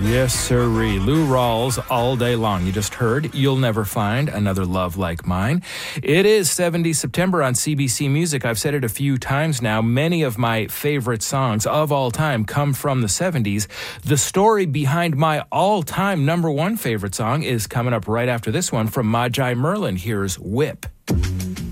Yes, sirree. Lou Rawls, All Day Long. You just heard You'll Never Find Another Love Like Mine. It is 70 September on CBC Music. I've said it a few times now. Many of my favorite songs of all time come from the 70s. The story behind my all-time number one favorite song is coming up right after this one from Magi Merlin. Here's Whip.